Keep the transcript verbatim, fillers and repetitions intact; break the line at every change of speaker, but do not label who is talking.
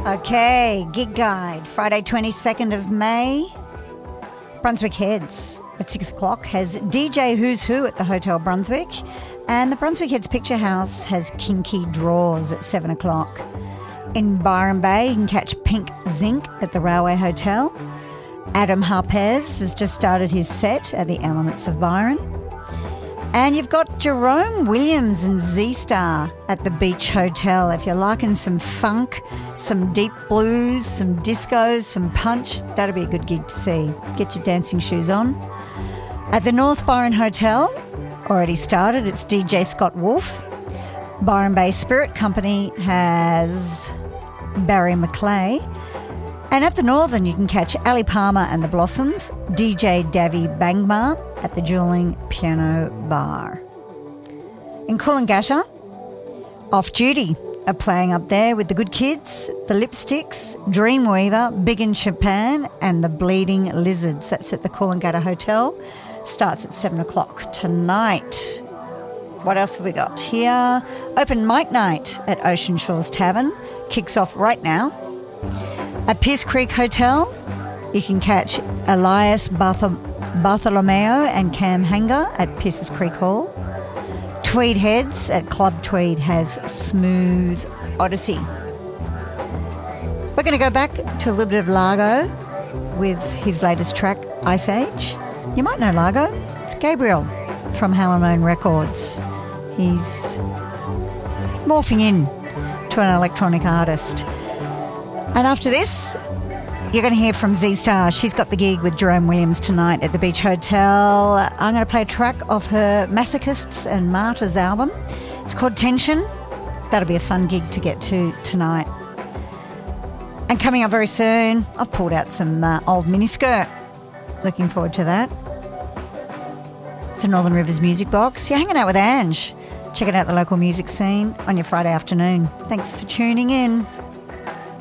Okay, gig guide, Friday twenty-second of May. Brunswick Heads at six o'clock has D J Who's Who at the Hotel Brunswick, and the Brunswick Heads Picture House has Kinky Draws at seven o'clock. In Byron Bay, you can catch Pink Zinc at the Railway Hotel. Adam Harpez has just started his set at the Elements of Byron. And you've got Jerome Williams and Z-Star at the Beach Hotel. If you're liking some funk, some deep blues, some discos, some punch, that'll be a good gig to see. Get your dancing shoes on. At the North Byron Hotel, already started, it's D J Scott Wolf. Byron Bay Spirit Company has Barry McClay. And at the Northern, you can catch Ali Palmer and the Blossoms, D J Davy Bangma at the Dueling Piano Bar. In Coolangatta, Off Duty are playing up there with the Good Kids, the Lipsticks, Dreamweaver, Big in Japan, and the Bleeding Lizards. That's at the Coolangatta Hotel. Starts at seven o'clock tonight. What else have we got here? Open mic night at Ocean Shores Tavern. Kicks off right now. At Pierce Creek Hotel, you can catch Elias Barthol- Bartholomew and Cam Hanger at Pierce's Creek Hall. Tweed Heads at Club Tweed has Smooth Odyssey. We're going to go back to a little bit of Largo with his latest track, Ice Age. You might know Largo. It's Gabriel from Halamone Records. He's morphing in to an electronic artist. And after this, you're going to hear from Z-Star. She's got the gig with Jerome Williams tonight at the Beach Hotel. I'm going to play a track off her Masochists and Martyrs album. It's called Tension. That'll be a fun gig to get to tonight. And coming up very soon, I've pulled out some uh, old miniskirt. Looking forward to that. It's a Northern Rivers Music Box. You're hanging out with Ange. Checking out the local music scene on your Friday afternoon. Thanks for tuning in.